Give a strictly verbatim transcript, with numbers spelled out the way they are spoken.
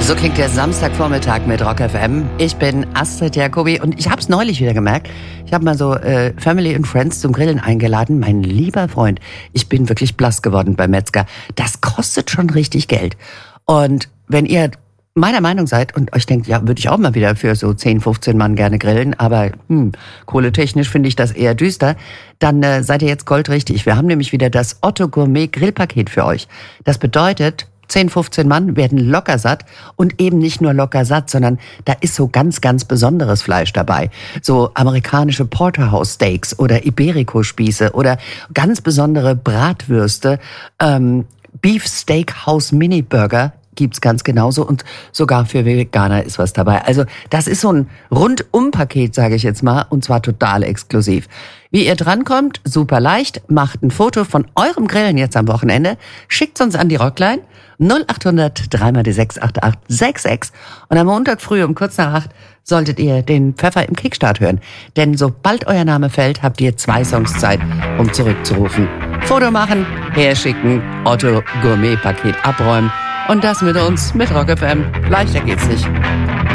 So klingt der Samstagvormittag mit Rock F M. Ich bin Astrid Jacobi und ich habe es neulich wieder gemerkt. Ich habe mal so äh, Family and Friends zum Grillen eingeladen. Mein lieber Freund, ich bin wirklich blass geworden beim Metzger. Das kostet schon richtig Geld. Und wenn ihr meiner Meinung seid und euch denkt, ja, würde ich auch mal wieder für so zehn, fünfzehn Mann gerne grillen, aber hm, kohletechnisch finde ich das eher düster, dann äh, seid ihr jetzt goldrichtig. Wir haben nämlich wieder das Otto Gourmet Grillpaket für euch. Das bedeutet, zehn, fünfzehn Mann werden locker satt und eben nicht nur locker satt, sondern da ist so ganz, ganz besonderes Fleisch dabei. So amerikanische Porterhouse Steaks oder Iberico-Spieße oder ganz besondere Bratwürste, ähm, Beef Steakhouse Mini Burger gibt's ganz genauso und sogar für Veganer ist was dabei. Also das ist so ein Rundum-Paket, sage ich jetzt mal, und zwar total exklusiv. Wie ihr drankommt, super leicht, macht ein Foto von eurem Grillen jetzt am Wochenende, schickt's uns an die Rockline null acht hundert drei mal die sechs acht acht sechs sechs und am Montag früh um kurz nach acht solltet ihr den Pfeffer im Kickstart hören. Denn sobald euer Name fällt, habt ihr zwei Songs Zeit, um zurückzurufen. Foto machen, herschicken, Otto Gourmet Paket abräumen und das mit uns, mit Rock F M. Leichter geht's nicht.